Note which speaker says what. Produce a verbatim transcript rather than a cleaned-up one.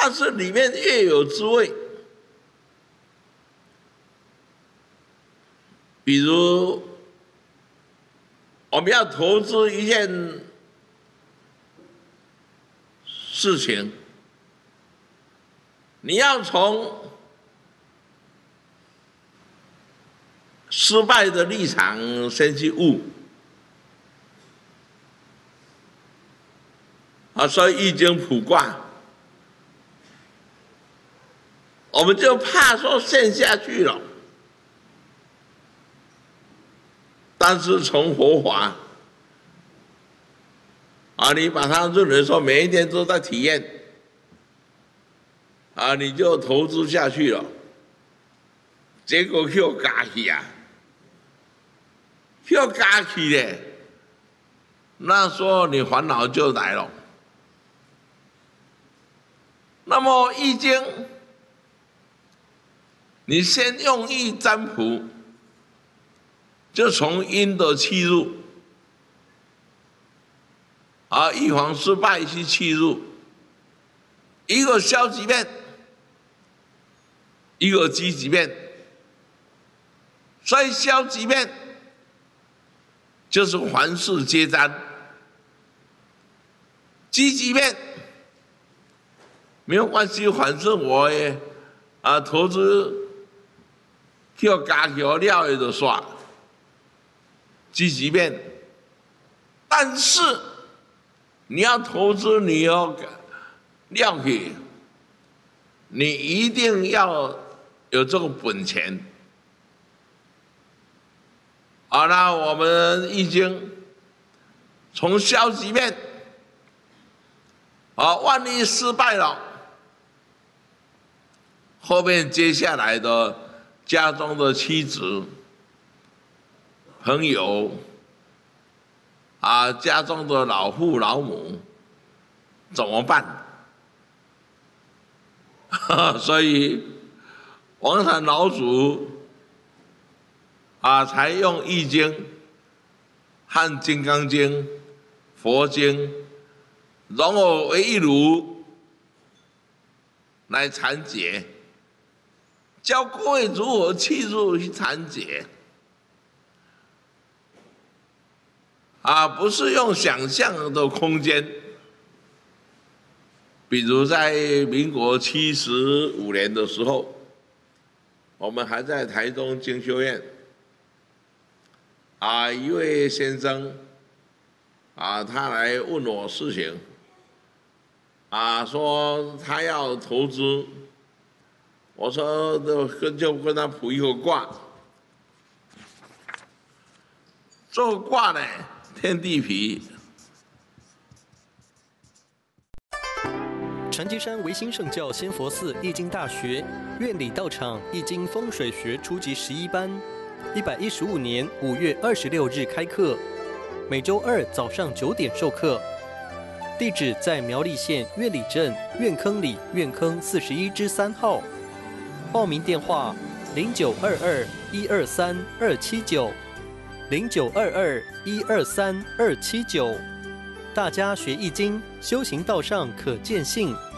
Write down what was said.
Speaker 1: 但是里面越有滋味。比如，我们要投资一件事情，你要从失败的立场先去悟。啊，所以易经卜卦，我们就怕说陷下去了。但是从佛法啊，你把它认为说每一天都在体验啊，你就投资下去了，结果又加去啊，又加去嘞，那时候你烦恼就来了。那么易经，你先用易占卜，就从因的切入，啊，预防失败去切入，一个消极面，一个积极面。所以消极面就是凡事皆占，积极面没有关系，反正我也啊投资叫加桥了也就算。积极面，但是你要投资，你要了解，你一定要有这个本钱。好，那我们易经从消极面，啊，万一失败了，后面接下来的家中的妻子、朋友啊，家中的老父老母怎么办？所以王禅老祖啊，才用易经和金刚经、佛经融合为一炉来阐解，教各位如何切入去阐解。啊，不是用想象的空间。比如在民国七十五年的时候，我们还在台中经修院，啊，一位先生，啊，他来问我事情，啊，说他要投资，我说就就跟他卜一个卦，这个卦呢，天地痞。
Speaker 2: 成吉山维新圣教仙佛寺易经大学院里道场易经风水学初级十一班，一百一十五年五月二十六日开课，每周二早上九点授课。地址在苗栗县苑里镇苑坑里苑坑四十一之三号。报名电话零九二二一二三二七九零九二二一二三二七九。大家学易经，修行道上可见性。